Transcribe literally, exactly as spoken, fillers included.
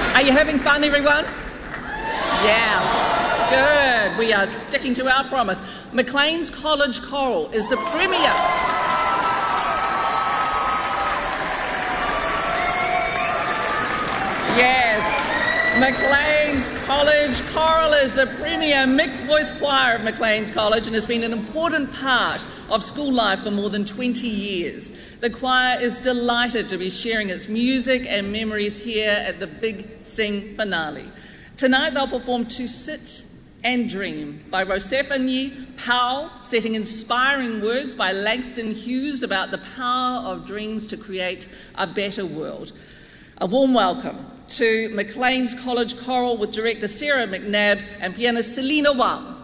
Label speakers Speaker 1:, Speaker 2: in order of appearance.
Speaker 1: Are you having fun, everyone? Yeah. Good. We are sticking to our promise. Maclean's College Choral is the premier. Yes. Maclean's College Choral is the premier mixed voice choir of Maclean's College and has been an important part of school life for more than twenty years. The choir is delighted to be sharing its music and memories here at the Big Sing finale. Tonight they'll perform To Sit and Dream by Rosefanyi Powell, setting inspiring words by Langston Hughes about the power of dreams to create a better world. A warm welcome to Maclean's College Choral with director Sarah McNabb and pianist Selina Wang.